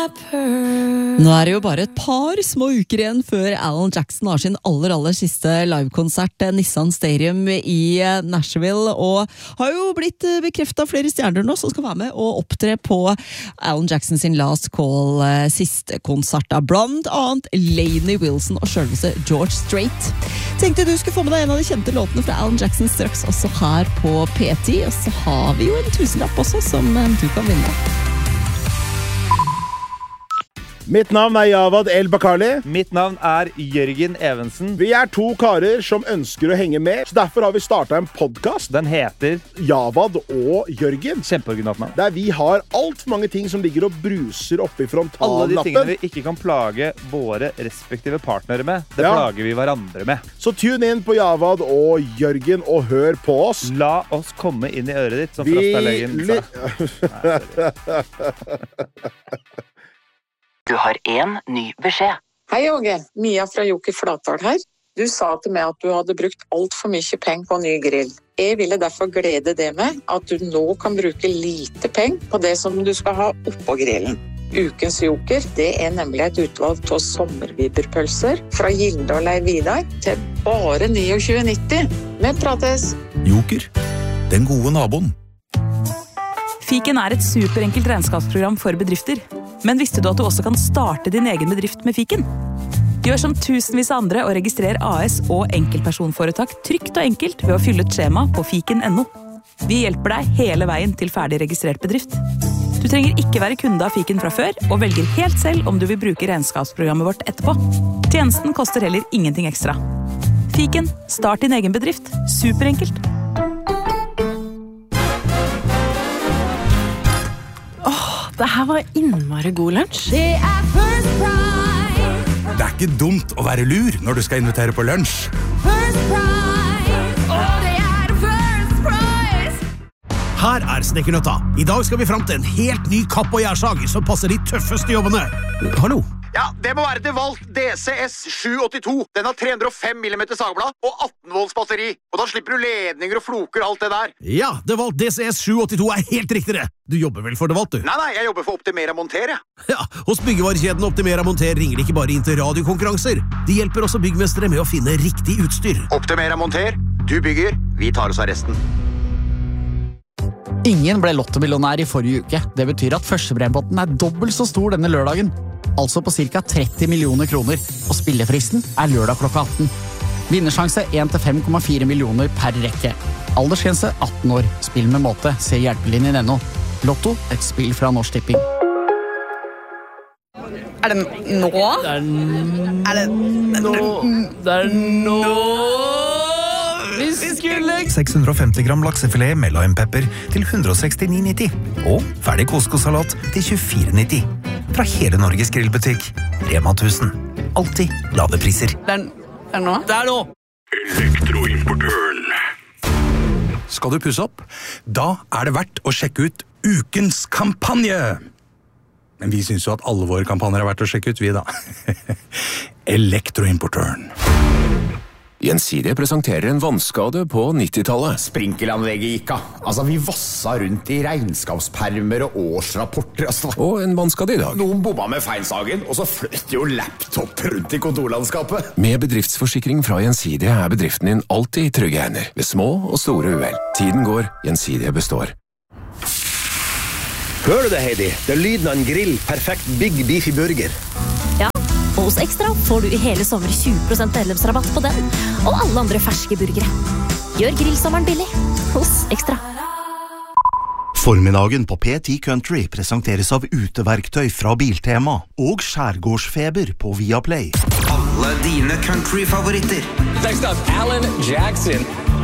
Nå det jo bare et par små uker igjen før Alan Jackson har sin aller siste livekonsert Nissan Stadium i Nashville, og har jo blitt bekreftet flere stjerner nå som skal være med og opptre på Alan Jackson sin Last Call siste konsert, blant annet Lainey Wilson og selveste George Strait. Tenkte du skulle få med deg en av de kjente låtene fra Alan Jackson straks også her på P10, og så har vi jo en 1000-lapp også som du kan vinne. Mitt navn Javad El Bakkali. Mitt navn Jørgen Evensen. Vi 2 karer som ønsker å henge med, så derfor har vi startet en podcast. Den heter Javad og Jørgen. Kjempeoriginalt navn. Der vi har alt for mange ting som ligger og bruser oppe i frontallappen. Alle de tingene vi ikke kan plage våre respektive partnere med, det plager vi hverandre med. Så tune inn på Javad og Jørgen og hør på oss. La oss komme inn i øret ditt, som Frastalegen sa. Du har en ny beskjed. Hei, Åge. Mia fra Joker Flatdal her. Du sa til meg at du hadde brukt alt for mye penger på en ny grill. Jeg ville derfor glede deg med at du nå kan bruke lite penger på det som du skal ha oppå grillen. Ukens Joker, det nemlig et utvalg av sommerviberpølser fra Gilde og Leiv Vidar til bare 29,90. Vi prates! Joker, den gode naboen. Fiken et superenkelt regnskapsprogram for bedrifter. Men visste du at du også kan starte din egen bedrift med Fiken? Gjør som tusenvis av andre og registrer AS og enkeltpersonforetak trygt og enkelt ved å fylle ut skjema på fiken.no. Vi hjelper deg hele veien til ferdig registrert bedrift. Du trenger ikke være kunde av Fiken fra før, og velger helt selv om du vil bruke regnskapsprogrammet vårt etterpå. Tjenesten koster heller ingenting ekstra. Fiken, start din egen bedrift. Superenkelt. Det her var innmari god lunsj. Det ikke dumt å være lur når du skal invitere på lunsj. Her Snekkernøtta. I dag skal vi frem til en helt ny kapp- og gjærsag som passer de tøffeste jobbene. Hallo? Ja, det må være til Valgt DCS 782. Den har 305 mm sagblad og 18 volts batteri. Og da slipper du ledninger og floker og alt det der. Ja, det Valgt DCS 782 helt riktig det. Du jobber vel for det Valgt, du? Nei, jeg jobber for Optimera Monter, jeg. Ja, hos byggevarekjeden Optimera Monter ringer de ikke bare inn til radiokonkurranser. De hjelper også byggmestere med å finne riktig utstyr. Optimera Monter, du bygger, vi tar oss av resten. Ingen ble lottomillionær i forrige uke. Det betyr at førstepremiepotten dobbelt så stor denne lørdagen. Altså på cirka 30 millioner kroner, og spillefristen lørdag klokka 18. Vinnersjanse 1-5,4 millioner per rekke. Aldersgrense 18 år. Spill med måte. Se hjelpelinjen.no. Lotto, et spill fra Norsk Tipping. Det nå? Det nå? Vi skulle 650 gram laksefilet med limepepper til 169,90. Og ferdig koskosalat til 24,90. Fra hele Norges grillbutikk. Rema 1000. Alltid lave priser. Det nå? Det nå! Elektroimportøren. Skal du pusse opp? Da det verdt å sjekke ut ukens kampanje. Men vi synes jo at alle våre kampanjer verdt å sjekke ut, vi da. Elektroimportøren. Gjensidige presenterer en vannskade på 90-tallet. Sprinkelanlegget gikk av. Altså, vi vassa rundt i regnskapspermer og årsrapporter. Og en vannskade i dag. Noen bomma med feinsagen, og så fløt jo laptop rundt i kontorlandskapet. Med bedriftsforsikring fra Gjensidige bedriften din alltid i trygge hender. Ved små og store uhell. Tiden går, Gjensidige består. Hører du det, Heidi? Det lyden av en grill. Perfekt Big Beefy Burger. Ja. Og hos Ekstra får du i hele sommer 20% medlemsrabatt på den, og alle andre ferske burgere. Gjør grillsommeren billig hos Ekstra. Formiddagen på P10 Country presenteres av uteverktøy fra Biltema og skjærgårdsfeber på Viaplay. Alle dine country-favoritter. Next up, Alan Jackson.